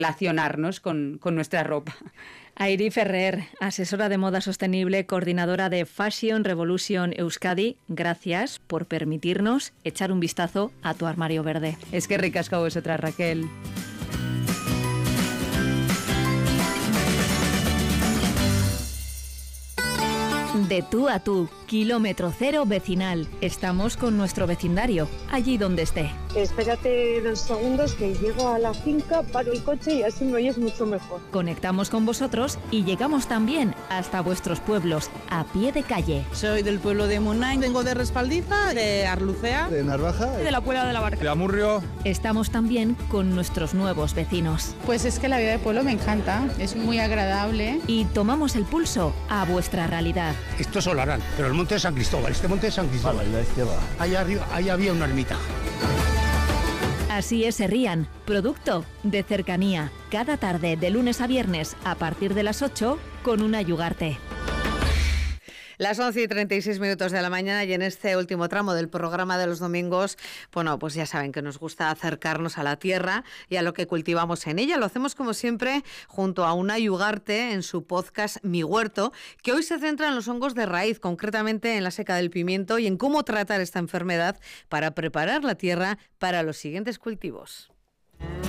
relacionarnos con nuestra ropa. Airi Ferrer, asesora de moda sostenible, coordinadora de Fashion Revolution Euskadi, gracias por permitirnos echar un vistazo a tu armario verde. Es que ricasco a vosotras, Raquel. De tú a tú, kilómetro cero vecinal. Estamos con nuestro vecindario, allí donde esté. Espérate 2 segundos que llego a la finca, paro el coche y así me oyes mucho mejor. Conectamos con vosotros y llegamos también hasta vuestros pueblos, a pie de calle. Soy del pueblo de Munain, vengo de Respaldiza, de Arlucea, de Narvaja, de la Puebla de la Barca, de Amurrio. Estamos también con nuestros nuevos vecinos. Pues es que la vida de pueblo me encanta, es muy agradable. Y tomamos el pulso a vuestra realidad. Esto es Olarán, pero el monte de San Cristóbal, este monte de San Cristóbal. La izquierda. Allá arriba, ahí había una ermita. Así es Herrían, producto de cercanía. Cada tarde, de lunes a viernes, a partir de las 8, con una Yugarte. Las 11:36 de la mañana y en este último tramo del programa de los domingos, bueno, pues ya saben que nos gusta acercarnos a la tierra y a lo que cultivamos en ella. Lo hacemos como siempre junto a Unai Ugarte en su podcast Mi Huerto, que hoy se centra en los hongos de raíz, concretamente en la seca del pimiento y en cómo tratar esta enfermedad para preparar la tierra para los siguientes cultivos.